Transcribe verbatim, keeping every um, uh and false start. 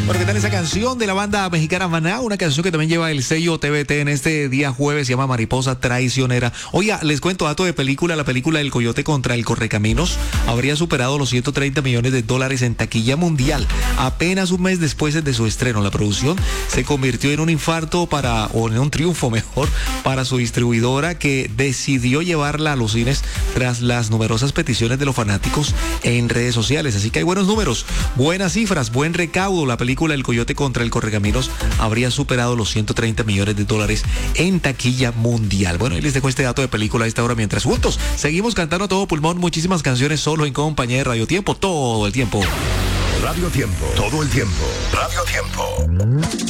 Bueno, ¿qué tal esa canción de la banda mexicana Maná? Una canción que también lleva el sello T V T en este día jueves, se llama Mariposa Traicionera. Oiga, les cuento dato de película, la película El Coyote contra el Correcaminos habría superado los ciento treinta millones de dólares en taquilla mundial. Apenas un mes después de su estreno, la producción se convirtió en un infarto para, o en un triunfo mejor, para su distribuidora, que decidió llevarla a los cines tras las numerosas peticiones de los fanáticos en redes sociales. Así que hay buenos números, buenas cifras, buen recaudo. La película El Coyote contra el Correcaminos habría superado los ciento treinta millones de dólares en taquilla mundial. Bueno, y les dejo este dato de película a esta hora mientras juntos seguimos cantando a todo pulmón muchísimas canciones solo en compañía de Radio Tiempo todo el tiempo. Radio Tiempo, todo el tiempo. Radio Tiempo.